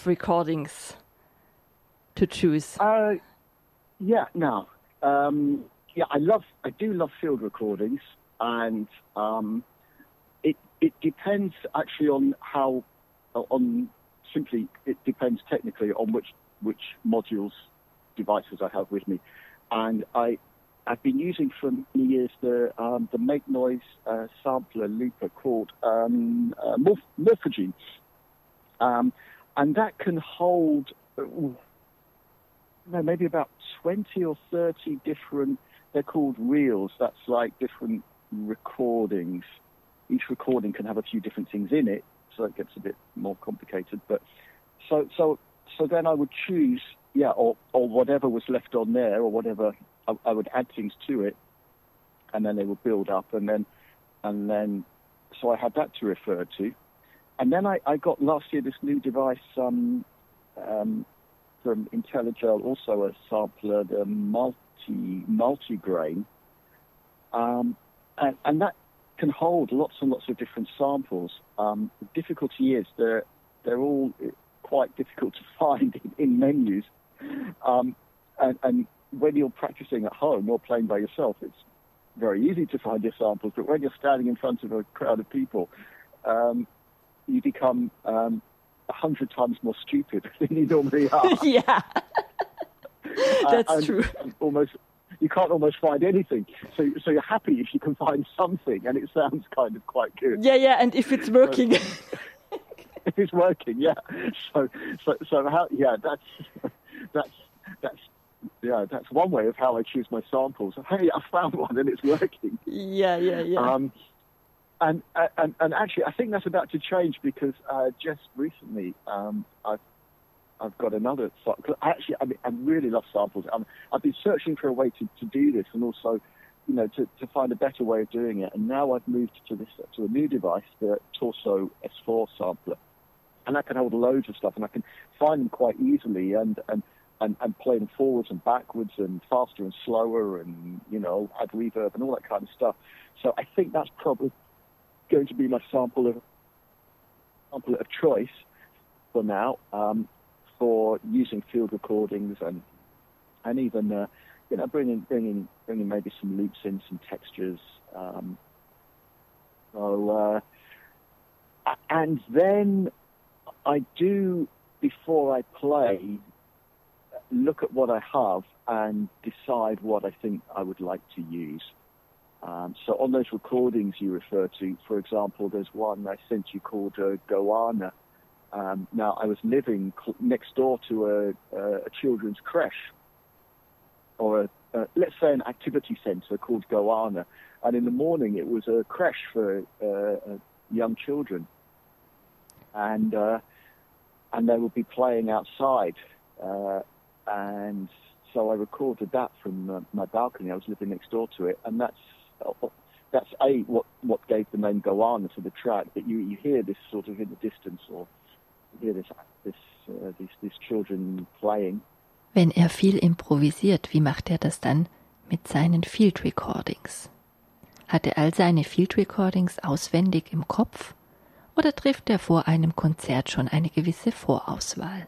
of recordings to choose? I do love field recordings, and it depends actually it depends technically on which modules, devices I have with me, and I've been using for many years the Make Noise sampler looper called Morphogene, and that can hold maybe about 20 or 30 different. They're called reels. That's like different recordings. Each recording can have a few different things in it, so it gets a bit more complicated. But so then I would choose, or whatever was left on there, or whatever I would add things to it, and then they would build up, and then so I had that to refer to, and then I got last year this new device from IntelliGel, also a sampler, the multigrain, and that can hold lots and lots of different samples. The difficulty is they're all quite difficult to find in menus, and when you're practicing at home or playing by yourself, it's very easy to find your samples. But when you're standing in front of a crowd of people, you become 100 times more stupid than you normally are. Yeah, that's true. You can't almost find anything. So you're happy if you can find something, and it sounds kind of quite good. Yeah, and if it's working. If it's working, yeah. So how? Yeah, that's one way of how I choose my samples. Hey, I found one and it's working. Yeah. And actually, I think that's about to change because just recently I've got another. Actually, I really love samples. I've been searching for a way to do this, and also, to find a better way of doing it. And now I've moved to a new device, the Torso S4 sampler, and that can hold loads of stuff, and I can find them quite easily and play them forwards and backwards and faster and slower, and add reverb and all that kind of stuff. So I think that's probably going to be my sample of choice for now, for using field recordings and even bringing maybe some loops in, some textures. And then I do, before I play, look at what I have and decide what I think I would like to use. So on those recordings you refer to, for example, there's one I sent you called Goanna. Now, I was living next door to a children's creche, or let's say an activity centre called Goanna, and in the morning it was a creche for young children, and they would be playing outside, and so I recorded that from my balcony. I was living next door to it, and that's what gave the name Goanna to the track. But you hear this sort of in the distance, or you hear these children playing. Wenn viel improvisiert, wie macht das dann mit seinen Field Recordings? Hat all seine Field Recordings auswendig im Kopf oder trifft vor einem Konzert schon eine gewisse Vorauswahl?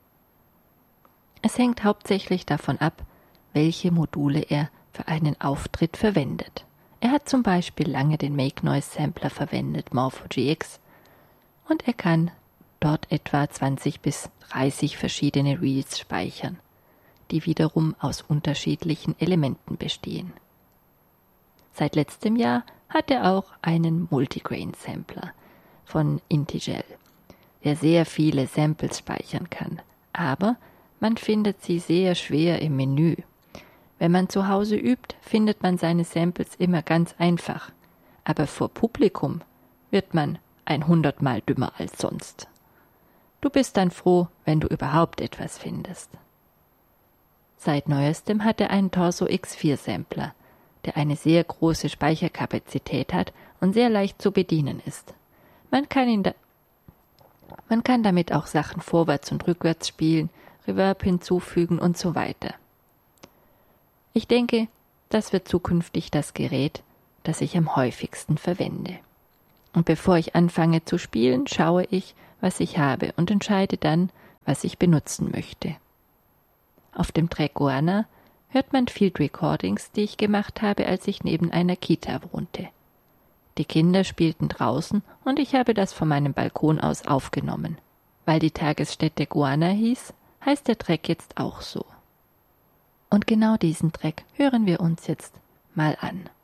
Es hängt hauptsächlich davon ab, welche Module für einen Auftritt verwendet. Hat zum Beispiel lange den Make Noise Sampler verwendet, MorphoGX, und kann dort etwa 20 bis 30 verschiedene Reels speichern, die wiederum aus unterschiedlichen Elementen bestehen. Seit letztem Jahr hat auch einen Multigrain Sampler von IntelliGel, der sehr viele Samples speichern kann, aber man findet sie sehr schwer im Menü. Wenn man zu Hause übt, findet man seine Samples immer ganz einfach, aber vor Publikum wird man 100-mal dümmer als sonst. Du bist dann froh, wenn du überhaupt etwas findest. Seit neuestem hat einen Torso X4 Sampler, der eine sehr große Speicherkapazität hat und sehr leicht zu bedienen ist. Man kann damit auch Sachen vorwärts und rückwärts spielen, Reverb hinzufügen und so weiter. Ich denke, das wird zukünftig das Gerät, das ich am häufigsten verwende. Und bevor ich anfange zu spielen, schaue ich, was ich habe und entscheide dann, was ich benutzen möchte. Auf dem Track Goanna hört man Field Recordings, die ich gemacht habe, als ich neben einer Kita wohnte. Die Kinder spielten draußen und ich habe das von meinem Balkon aus aufgenommen. Weil die Tagesstätte Goanna hieß, heißt der Track jetzt auch so. Und genau diesen Track hören wir uns jetzt mal an.